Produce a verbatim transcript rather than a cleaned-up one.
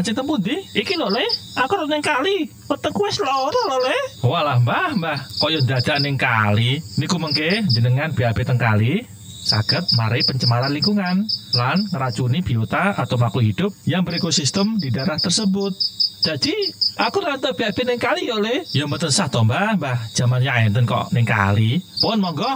Pancen temu ndi? Iki lho, Le. Aku ora ning kali. Wetengku wis lara lho, Le. Walah, Mbah, Mbah. Kaya dadak ning kali. Niku mengke jenengan B A B teng kali saged marai pencemaran lingkungan lan ngeracuni biota atau makhluk hidup yang berekosistem di daerah tersebut. Jadi, aku rada B A B ning kali ya, Le. Ya mboten sah to, Mbah, Mbah. Jamannya enten kok ning kali. Pun monggo